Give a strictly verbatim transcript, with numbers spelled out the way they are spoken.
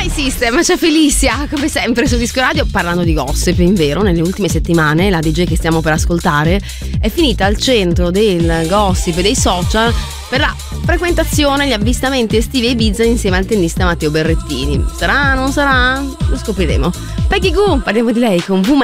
My System, c'è Felicia, come sempre su Disco Radio, parlando di gossip. In vero, nelle ultime settimane la D J che stiamo per ascoltare è finita al centro del gossip e dei social per la frequentazione, gli avvistamenti estivi a Ibiza insieme al tennista Matteo Berrettini. Sarà, non sarà? Lo scopriremo. Peggy Goo, parliamo di lei con Woman.